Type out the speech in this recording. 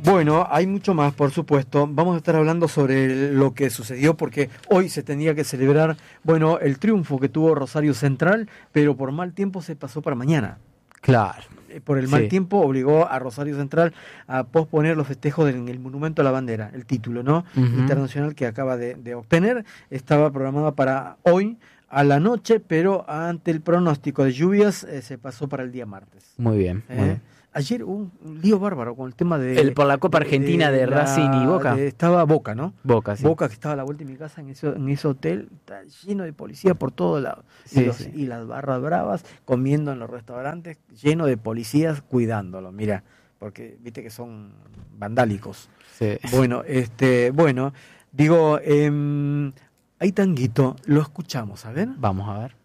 Bueno, hay mucho más, por supuesto. Vamos a estar hablando sobre lo que sucedió porque hoy se tenía que celebrar, bueno, el triunfo que tuvo Rosario Central, pero por mal tiempo se pasó para mañana. Claro. Por el mal tiempo obligó a Rosario Central a posponer los festejos en el Monumento a la Bandera, el título, ¿no? Internacional que acaba de obtener. Estaba programada para hoy a la noche, pero ante el pronóstico de lluvias se pasó para el día martes. Muy bien. Muy bien. Ayer hubo un lío bárbaro con el tema por la Copa Argentina de Racing y Boca. Estaba Boca, ¿no? Boca, sí. Boca, que estaba a la vuelta de mi casa en ese hotel, está lleno de policía por todos lados. Sí, y las barras bravas comiendo en los restaurantes, lleno de policías cuidándolo, mira, porque viste que son vandálicos. Sí. Bueno, digo, hay tanguito, lo escuchamos, a ver. Vamos a ver.